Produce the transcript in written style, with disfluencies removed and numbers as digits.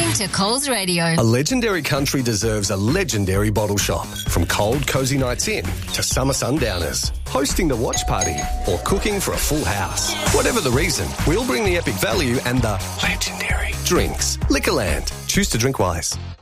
listening to Coles Radio. A legendary country deserves a legendary bottle shop. From cold, cosy nights in to summer sundowners, hosting the watch party or cooking for a full house. Whatever the reason, we'll bring the epic value and the legendary drinks. Liquorland. Choose to drink wise.